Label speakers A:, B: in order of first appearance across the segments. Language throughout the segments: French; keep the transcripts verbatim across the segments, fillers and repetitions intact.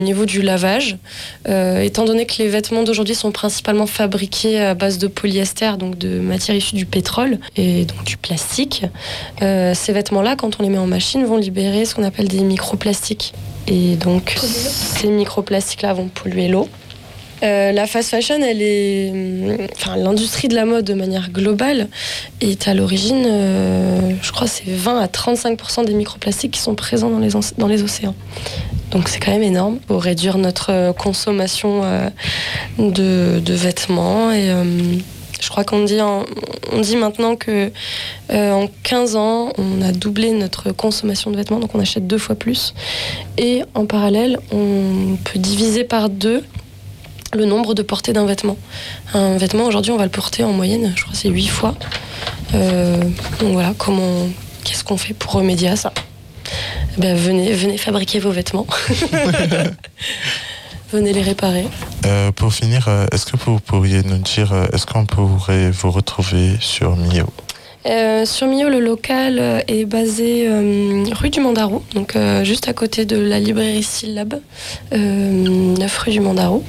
A: Au niveau du lavage, euh, étant donné que les vêtements d'aujourd'hui sont principalement fabriqués à base de polyester, donc de matière issue du pétrole et donc du plastique, euh, ces vêtements-là, quand on les met en machine, vont libérer ce qu'on appelle des microplastiques. Et donc, ces microplastiques-là vont polluer l'eau. Euh, la fast fashion, elle est, enfin, l'industrie de la mode de manière globale est à l'origine, euh, je crois, c'est vingt à trente-cinq pour cent des microplastiques qui sont présents dans les, dans les océans. Donc c'est quand même énorme pour réduire notre consommation euh, de, de vêtements. Et euh, je crois qu'on dit, en, on dit maintenant que euh, en quinze ans, on a doublé notre consommation de vêtements, donc on achète deux fois plus. Et en parallèle, on peut diviser par deux le nombre de portées d'un vêtement. Un vêtement, aujourd'hui, on va le porter en moyenne, je crois que c'est huit fois. Euh, donc voilà, comment, qu'est-ce qu'on fait pour remédier à ça ? Ben, venez, venez fabriquer vos vêtements. Venez les réparer.
B: Euh, pour finir, est-ce que vous pourriez nous dire, est-ce qu'on pourrait vous retrouver sur Mio ?
A: Euh, sur Mio, le local est basé euh, rue du Mandarou, donc euh, juste à côté de la librairie Syllab, euh, neuf rue du Mandarou.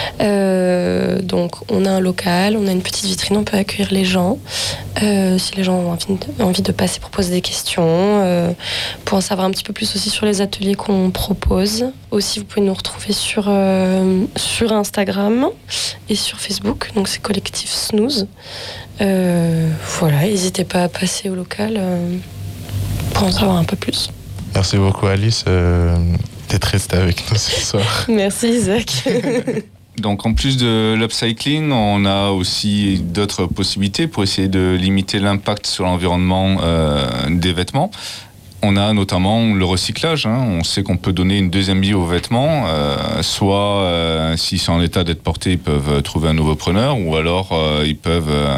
A: Euh, donc on a un local, on a une petite vitrine, on peut accueillir les gens. Euh, si les gens ont envie de, envie de passer pour poser des questions, euh, pour en savoir un petit peu plus aussi sur les ateliers qu'on propose. Aussi, vous pouvez nous retrouver sur, euh, sur Instagram et sur Facebook, donc c'est Collectif Snooze. Euh, voilà, n'hésitez pas à passer au local euh, pour en savoir un peu plus.
B: Merci beaucoup Alice euh, d'être restée avec nous ce soir.
A: Merci Isaac.
C: Donc en plus de l'upcycling, on a aussi d'autres possibilités pour essayer de limiter l'impact sur l'environnement euh, des vêtements. On a notamment le recyclage. Hein. On sait qu'on peut donner une deuxième vie aux vêtements. Euh, soit, euh, s'ils sont en état d'être portés, ils peuvent trouver un nouveau preneur, ou alors euh, ils peuvent euh,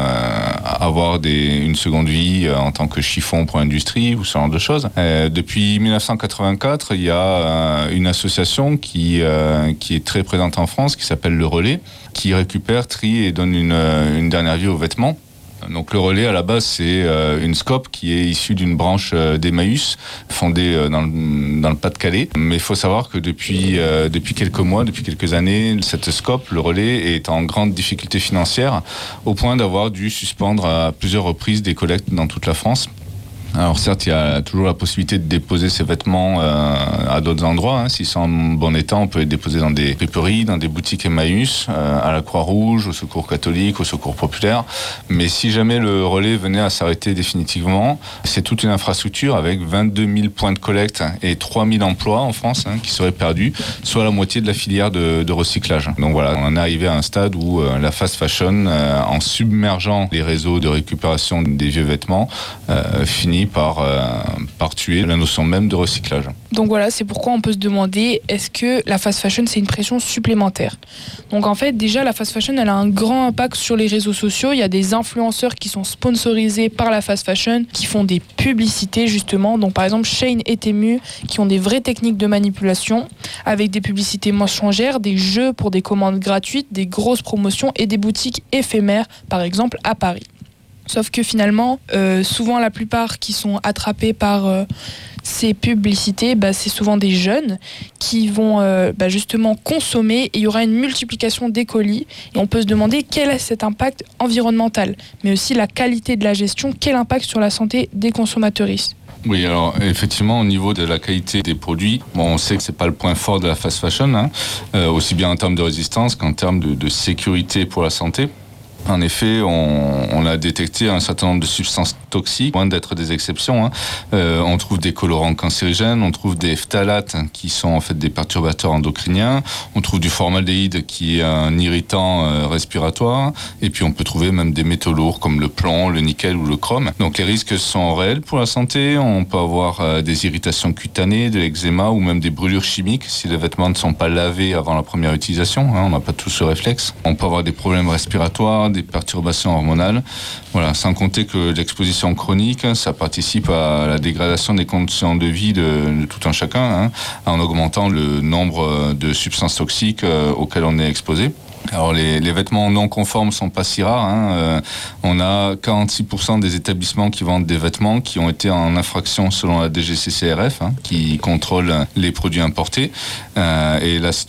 C: avoir des, une seconde vie euh, en tant que chiffon pour l'industrie, ou ce genre de choses. Euh, depuis dix-neuf cent quatre-vingt-quatre, il y a euh, une association qui, euh, qui est très présente en France, qui s'appelle Le Relais, qui récupère, trie et donne une, une dernière vie aux vêtements. Donc le Relais, à la base, c'est euh, une scope qui est issue d'une branche euh, d'Emmaüs, fondée euh, dans, le, dans le Pas-de-Calais. Mais il faut savoir que depuis, euh, depuis quelques mois, depuis quelques années, cette scope, le Relais, est en grande difficulté financière, au point d'avoir dû suspendre à plusieurs reprises des collectes dans toute la France. Alors certes, il y a toujours la possibilité de déposer ces vêtements euh, à d'autres endroits. Hein. S'ils sont en bon état, on peut les déposer dans des friperies, dans des boutiques Emmaüs, euh, à la Croix-Rouge, au Secours catholique, au Secours populaire. Mais si jamais le Relais venait à s'arrêter définitivement, c'est toute une infrastructure avec vingt-deux mille points de collecte et trois mille emplois en France hein, qui seraient perdus, soit la moitié de la filière de, de recyclage. Donc voilà, on est arrivé à un stade où euh, la fast fashion, euh, en submergeant les réseaux de récupération des vieux vêtements, euh, finit par, euh, par tuer la notion même de recyclage.
D: Donc voilà, c'est pourquoi on peut se demander, est-ce que la fast fashion, c'est une pression supplémentaire ? Donc en fait, déjà, la fast fashion, elle a un grand impact sur les réseaux sociaux. Il y a des influenceurs qui sont sponsorisés par la fast fashion, qui font des publicités, justement. Donc par exemple, Shein et Temu, qui ont des vraies techniques de manipulation, avec des publicités mensongères, des jeux pour des commandes gratuites, des grosses promotions et des boutiques éphémères, par exemple à Paris. Sauf que finalement, euh, souvent la plupart qui sont attrapés par euh, ces publicités, bah, c'est souvent des jeunes qui vont euh, bah, justement consommer, et il y aura une multiplication des colis. Et on peut se demander quel est cet impact environnemental, mais aussi la qualité de la gestion, quel impact sur la santé des consommateuristes.
C: Oui, alors effectivement, au niveau de la qualité des produits, bon, on sait que c'est pas le point fort de la fast fashion, hein, euh, aussi bien en termes de résistance qu'en termes de, de sécurité pour la santé. En effet, on, on a détecté un certain nombre de substances toxiques, loin d'être des exceptions. Hein. Euh, on trouve des colorants cancérigènes, on trouve des phtalates qui sont en fait des perturbateurs endocriniens, on trouve du formaldéhyde qui est un irritant euh, respiratoire, et puis on peut trouver même des métaux lourds comme le plomb, le nickel ou le chrome. Donc les risques sont réels pour la santé. On peut avoir euh, des irritations cutanées, de l'eczéma ou même des brûlures chimiques si les vêtements ne sont pas lavés avant la première utilisation. Hein. On n'a pas tous ce réflexe. On peut avoir des problèmes respiratoires, des perturbations hormonales, voilà, sans compter que l'exposition chronique, ça participe à la dégradation des conditions de vie de, de tout un chacun, hein, en augmentant le nombre de substances toxiques euh, auxquelles on est exposé. Alors les, les vêtements non conformes sont pas si rares. Hein. Euh, on a quarante-six pour cent des établissements qui vendent des vêtements qui ont été en infraction selon la D G C C R F, hein, qui contrôle les produits importés. Euh, et la